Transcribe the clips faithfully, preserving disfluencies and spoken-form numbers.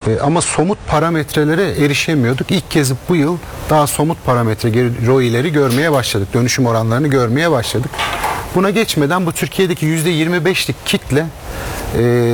E, ama somut parametrelere erişemiyorduk. İlk kez bu yıl daha somut parametre R O I'leri görmeye başladık. Dönüşüm oranlarını görmeye başladık. Buna geçmeden bu Türkiye'deki yüzde yirmi beşlik kitle e,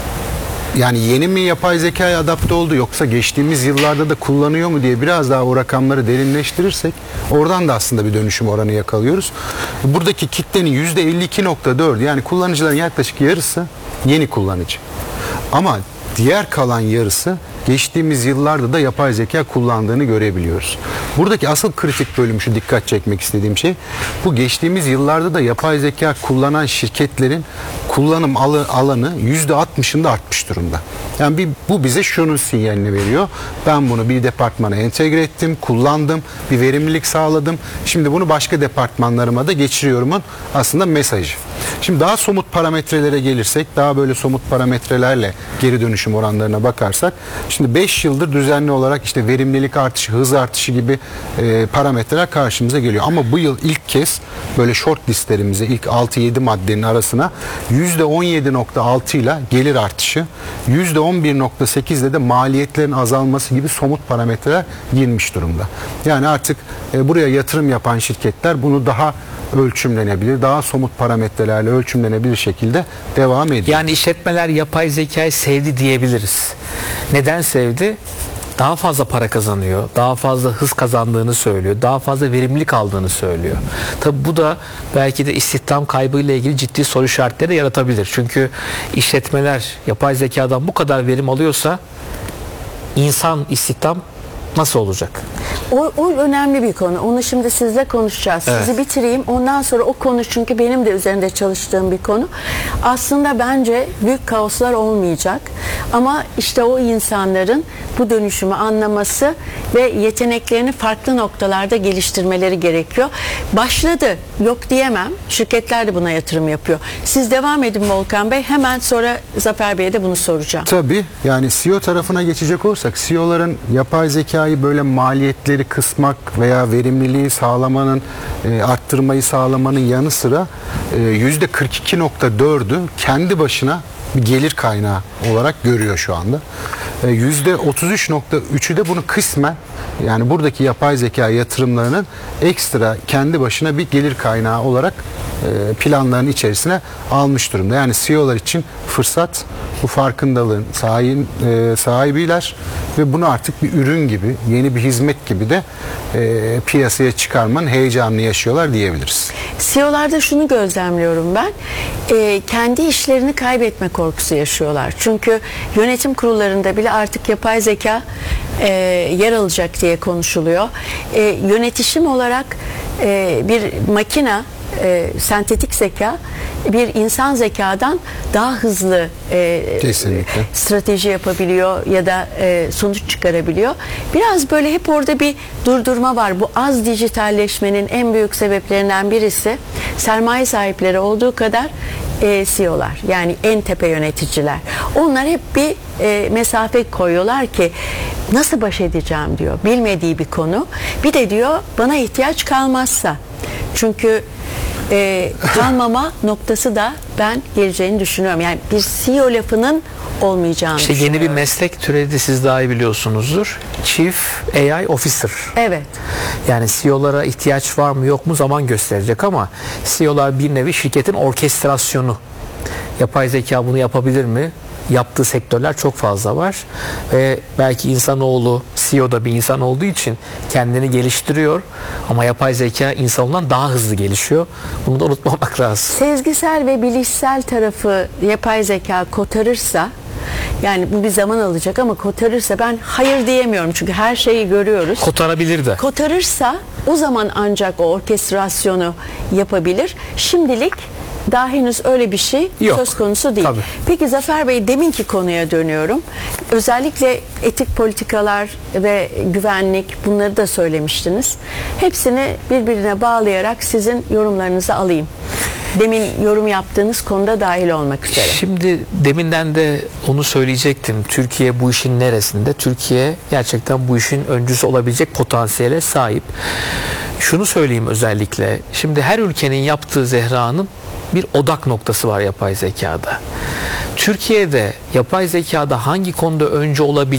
yani yeni mi yapay zekaya adapte oldu yoksa geçtiğimiz yıllarda da kullanıyor mu diye biraz daha o rakamları derinleştirirsek oradan da aslında bir dönüşüm oranı yakalıyoruz. Buradaki kitlenin yüzde elli iki nokta dördü yani kullanıcıların yaklaşık yarısı yeni kullanıcı. Ama diğer kalan yarısı geçtiğimiz yıllarda da yapay zeka kullandığını görebiliyoruz. Buradaki asıl kritik bölüm şu, dikkat çekmek istediğim şey, bu geçtiğimiz yıllarda da yapay zeka kullanan şirketlerin kullanım alanı yüzde altmışında artmış durumda. Yani bir, bu bize şunun sinyalini veriyor. Ben bunu bir departmana entegre ettim, kullandım, bir verimlilik sağladım. Şimdi bunu başka departmanlarıma da geçiriyorumun aslında mesajı. Şimdi daha somut parametrelere gelirsek, daha böyle somut parametrelerle geri dönüşüm oranlarına bakarsak, şimdi beş yıldır düzenli olarak işte verimlilik artışı, hız artışı gibi e, parametreler karşımıza geliyor. Ama bu yıl ilk kez böyle short listlerimize ilk altı yedi maddenin arasına yüzde on yedi nokta altı ile gelir artışı, yüzde on bir nokta sekiz ile de maliyetlerin azalması gibi somut parametreler girmiş durumda. Yani artık e, buraya yatırım yapan şirketler bunu daha ölçümlenebilir, daha somut parametrelerle ölçümlenebilir şekilde devam ediyor. Yani işletmeler yapay zekayı sevdi diyebiliriz. Neden sevdi? Daha fazla para kazanıyor, daha fazla hız kazandığını söylüyor, daha fazla verimlilik aldığını söylüyor. Tabi bu da belki de istihdam kaybıyla ilgili ciddi soru işaretleri yaratabilir. Çünkü işletmeler yapay zekadan bu kadar verim alıyorsa insan istihdam nasıl olacak? O, o önemli bir konu. Onu şimdi sizle konuşacağız. Evet. Sizi bitireyim. Ondan sonra o konu, çünkü benim de üzerinde çalıştığım bir konu. Aslında bence büyük kaoslar olmayacak. Ama işte o insanların bu dönüşümü anlaması ve yeteneklerini farklı noktalarda geliştirmeleri gerekiyor. Başladı. Yok diyemem. Şirketler de buna yatırım yapıyor. Siz devam edin Volkan Bey. Hemen sonra Zafer Bey'e de bunu soracağım. Tabii. Yani C E O tarafına geçecek olursak, C E O'ların yapay zekayı böyle maliyetleri kısmak veya verimliliği sağlamanın, e, arttırmayı sağlamanın yanı sıra e, yüzde kırk iki nokta dördü kendi başına bir gelir kaynağı olarak görüyor şu anda. E, yüzde otuz üç nokta üçü de bunu kısmen, yani buradaki yapay zeka yatırımlarının ekstra kendi başına bir gelir kaynağı olarak e, planların içerisine almış durumda. Yani C E O'lar için fırsat, bu farkındalığın sahibi, e, sahibiler ve bunu artık bir ürün gibi, yeni bir hizmet gibi de e, piyasaya çıkarmanın heyecanını yaşıyorlar diyebiliriz. C E O'larda şunu gözlemliyorum ben. E, kendi işlerini kaybetme korkusu yaşıyorlar. Çünkü yönetim kurullarında bile artık yapay zeka e, yer alacak diye konuşuluyor. E, yönetişim olarak e, bir makina, e, sentetik zeka bir insan zekadan daha hızlı e, strateji yapabiliyor ya da e, sonuç çıkarabiliyor. Biraz böyle hep orada bir durdurma var. Bu az dijitalleşmenin en büyük sebeplerinden birisi sermaye sahipleri olduğu kadar e, C E O'lar, yani en tepe yöneticiler. Onlar hep bir e, mesafe koyuyorlar ki nasıl baş edeceğim diyor. Bilmediği bir konu. Bir de diyor bana ihtiyaç kalmazsa. Çünkü e, kalmama noktası da ben geleceğini düşünüyorum. Yani bir C E O lafının olmayacağını İşte düşünüyorum. yeni bir meslek türedi, siz daha iyi biliyorsunuzdur. Chief A I Officer. Evet. Yani C E O'lara ihtiyaç var mı yok mu zaman gösterecek ama C E O'lar bir nevi şirketin orkestrasyonu. Yapay zeka bunu yapabilir mi? Yaptığı sektörler çok fazla var ve belki insanoğlu, C E O da bir insan olduğu için kendini geliştiriyor ama yapay zeka insandan daha hızlı gelişiyor. Bunu da unutmamak lazım. Sezgisel ve bilişsel tarafı yapay zeka kotarırsa, yani bu bir zaman alacak ama kotarırsa, ben hayır diyemiyorum çünkü her şeyi görüyoruz. Kotarabilir de. Kotarırsa o zaman ancak o orkestrasyonu yapabilir. Şimdilik daha henüz öyle bir şey yok, söz konusu değil. Tabii. Peki Zafer Bey, deminki konuya dönüyorum. Özellikle etik politikalar ve güvenlik, bunları da söylemiştiniz. Hepsini birbirine bağlayarak sizin yorumlarınızı alayım. Demin yorum yaptığınız konuda dahil olmak üzere. Şimdi deminden de onu söyleyecektim. Türkiye bu işin neresinde? Türkiye gerçekten bu işin öncüsü olabilecek potansiyele sahip. Şunu söyleyeyim özellikle. Şimdi her ülkenin yaptığı Zehra'nın bir odak noktası var yapay zekada. Türkiye'de yapay zekada hangi konuda önce olabilir?